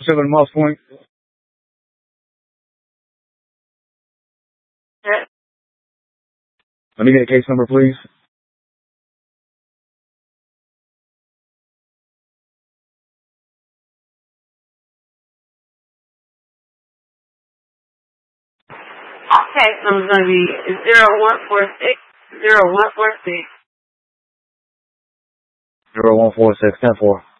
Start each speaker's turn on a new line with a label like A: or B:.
A: 7 Moss Point. Let me get a case number, please.
B: Case number is going to be 0146 0146.
A: 0146 10-4.